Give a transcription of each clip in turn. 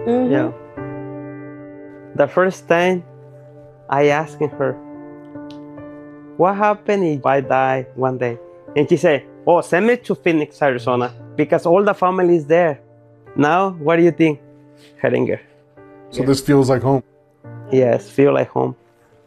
Yeah. The first time I asked her, what happened if I die one day? And she said, oh, send me to Phoenix, Arizona, because all the family is there. Now, what do you think, Heringer? So this feels like home. Yes, feel like home.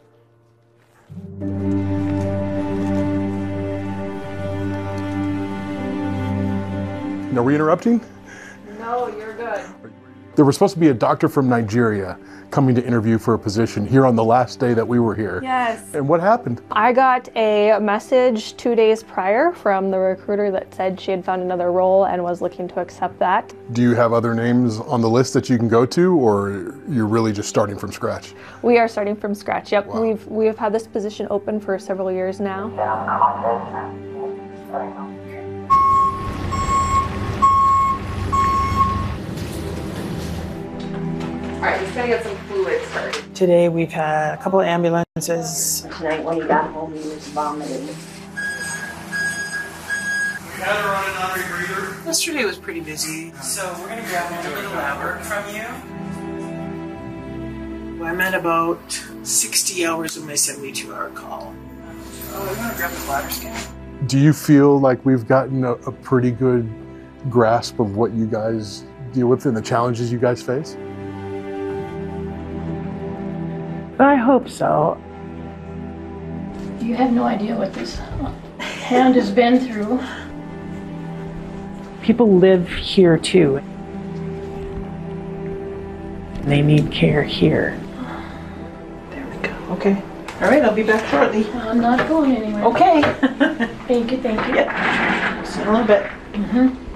Are we interrupting? No, you're good. There was supposed to be a doctor from Nigeria coming to interview for a position here on the last day that we were here. Yes. And what happened? I got a message 2 days prior from the recruiter that said she had found another role and was looking to accept that. Do you have other names on the list that you can go to, or you're really just starting from scratch? We are starting from scratch. Yep, Wow. we've had this position open for several years now. All right, he's gonna get some fluids first. Today we've had a couple of ambulances. Tonight when he got home, he was vomiting. Had her on an rebreather. Yesterday was pretty busy, so we're gonna grab a little bit of lab work from you. I'm at about 60 hours of my 72-hour call. Oh, we're gonna grab the bladder scan. Do you feel like we've gotten a pretty good grasp of what you guys deal with and the challenges you guys face? I hope so. You have no idea what this hand has been through. People live here too. They need care here. There we go. Okay. All right, I'll be back shortly. I'm not going anywhere. Okay. Thank you, thank you. Yeah. See you in a little bit.